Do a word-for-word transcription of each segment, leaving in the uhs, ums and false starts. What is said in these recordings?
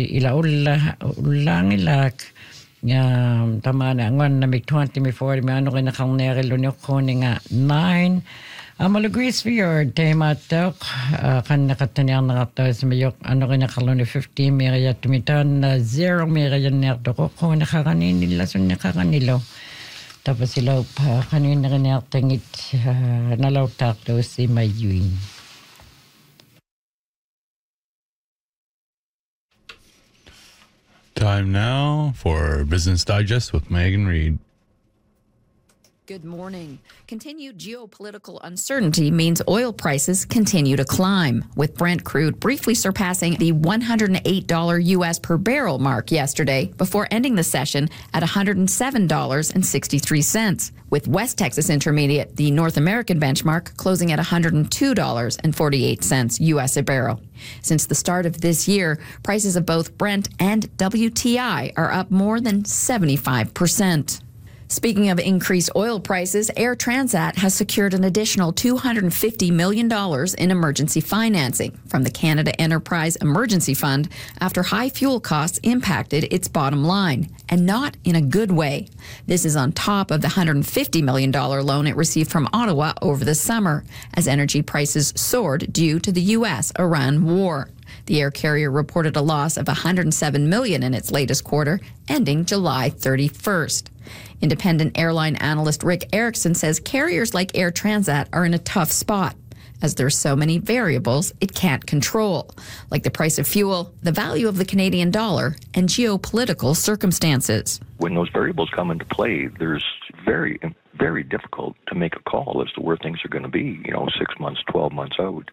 ila ulla ullang ilak nga tama na ngwan na mig twenty mi forty mi ano kay nakang nere lunyo ko nga nine Amalagris Fjord tema tok kan nakatanyang nakatos mayok ano kay nakaluni fifty mi kaya tumitan na zero mi kaya nerdo ko ko nakakanin nila sun nakakanilo tapos sila pa kanin na kanya tangit nalaw takto si Mayuin. Time now for Business Digest with Megan Reed. Good morning. Continued geopolitical uncertainty means oil prices continue to climb, with Brent crude briefly surpassing the one hundred eight dollars U S per barrel mark yesterday before ending the session at one hundred seven dollars and sixty-three cents, with West Texas Intermediate, the North American benchmark, closing at one hundred two dollars and forty-eight cents U S a barrel. Since the start of this year, prices of both Brent and W T I are up more than seventy-five percent. Speaking of increased oil prices, Air Transat has secured an additional two hundred fifty million dollars in emergency financing from the Canada Enterprise Emergency Fund after high fuel costs impacted its bottom line, and not in a good way. This is on top of the one hundred fifty million dollars loan it received from Ottawa over the summer, as energy prices soared due to the U S Iran war. The air carrier reported a loss of one hundred seven million dollars in its latest quarter, ending July thirty-first. Independent airline analyst Rick Erickson says carriers like Air Transat are in a tough spot, as there are so many variables it can't control, like the price of fuel, the value of the Canadian dollar, and geopolitical circumstances. When those variables come into play, there's very, very difficult to make a call as to where things are going to be, you know, six months, twelve months out.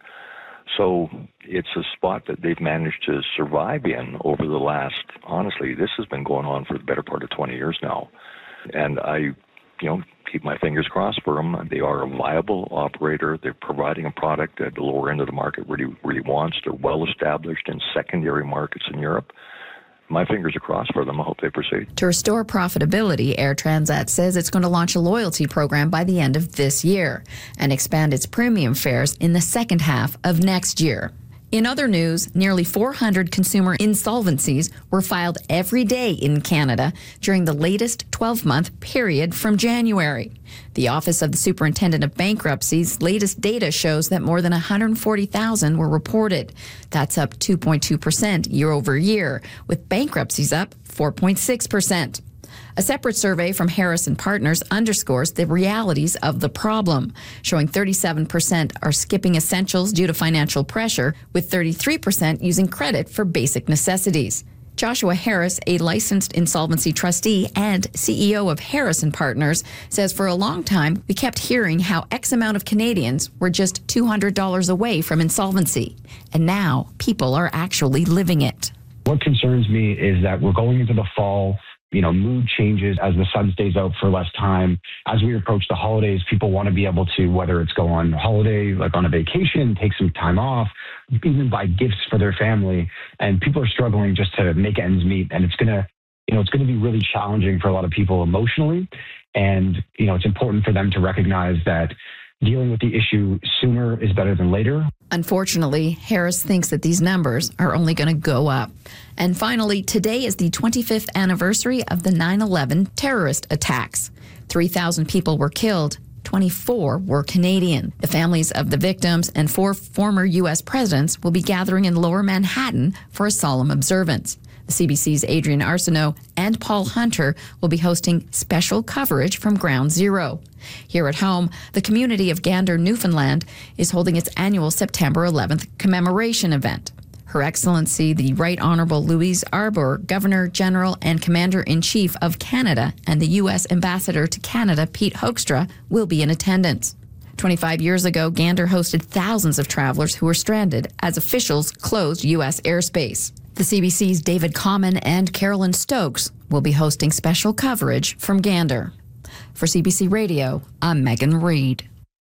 So it's a spot that they've managed to survive in over the last, honestly, this has been going on for the better part of twenty years now. And I, you know, keep my fingers crossed for them. They are a viable operator. They're providing a product that the lower end of the market really, really wants. They're well established in secondary markets in Europe. My fingers are crossed for them. I hope they proceed. To restore profitability, Air Transat says it's going to launch a loyalty program by the end of this year and expand its premium fares in the second half of next year. In other news, nearly four hundred consumer insolvencies were filed every day in Canada during the latest twelve-month period from January. The Office of the Superintendent of Bankruptcy's latest data shows that more than one hundred forty thousand were reported. That's up two point two percent year over year, with bankruptcies up four point six percent. A separate survey from Harris and Partners underscores the realities of the problem, showing thirty-seven percent are skipping essentials due to financial pressure, with thirty-three percent using credit for basic necessities. Joshua Harris, a licensed insolvency trustee and C E O of Harris and Partners, says for a long time we kept hearing how X amount of Canadians were just two hundred dollars away from insolvency, and now people are actually living it. What concerns me is that we're going into the fall. You know, mood changes as the sun stays out for less time. As we approach the holidays, people want to be able to, whether it's go on holiday, like on a vacation, take some time off, even buy gifts for their family. And people are struggling just to make ends meet. And it's going to, you know, it's going to be really challenging for a lot of people emotionally. And, you know, it's important for them to recognize that dealing with the issue sooner is better than later. Unfortunately, Harris thinks that these numbers are only going to go up. And finally, today is the twenty-fifth anniversary of the nine eleven terrorist attacks. three thousand people were killed. twenty-four were Canadian. The families of the victims and four former U S presidents will be gathering in Lower Manhattan for a solemn observance. The C B C's Adrian Arsenault and Paul Hunter will be hosting special coverage from Ground Zero. Here at home, the community of Gander, Newfoundland, is holding its annual September eleventh commemoration event. Her Excellency, the Right Honourable Louise Arbour, Governor-General and Commander-in-Chief of Canada, and the U S Ambassador to Canada, Pete Hoekstra, will be in attendance. twenty-five years ago, Gander hosted thousands of travelers who were stranded as officials closed U S airspace. The C B C's David Common and Carolyn Stokes will be hosting special coverage from Gander. For C B C Radio, I'm Megan Reed.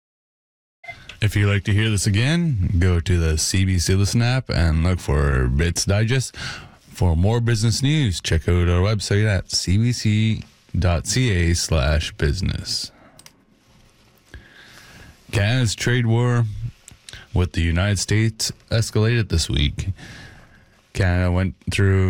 If you'd like to hear this again, go to the C B C Listen app and look for Bits Digest. For more business news, check out our website at cbc.ca slash business. Canada's trade war with the United States escalated this week. Canada went through